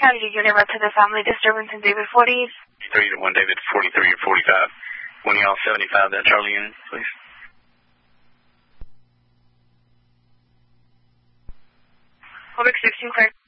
County unit to the family disturbance in David 40. 3 to 1 David 43 or 45. When y'all 75, that Charlie unit, please. Public 16 clear.